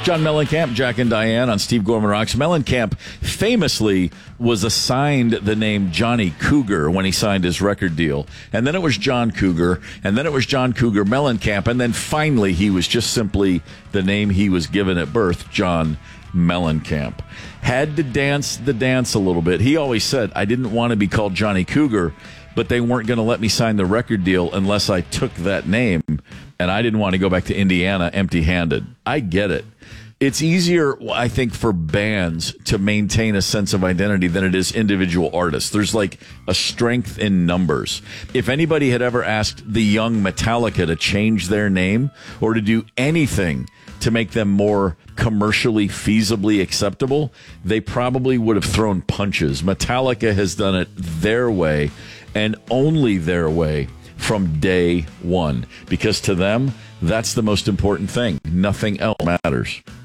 John Mellencamp, Jack and Diane on Steve Gorman Rocks. Mellencamp famously was assigned the name Johnny Cougar when he signed his record deal. And then it was John Cougar, and then it was John Cougar Mellencamp, and then finally he was just simply the name he was given at birth, John Mellencamp. Had to dance the dance a little bit. He always said, I didn't want to be called Johnny Cougar, but they weren't going to let me sign the record deal unless I took that name, and I didn't want to go back to Indiana empty-handed. I get it. It's easier, I think, for bands to maintain a sense of identity than it is individual artists. There's like a strength in numbers. If anybody had ever asked the young Metallica to change their name or to do anything to make them more commercially feasibly acceptable, they probably would have thrown punches. Metallica has done it their way and only their way from day one, because to them, that's the most important thing. Nothing else matters.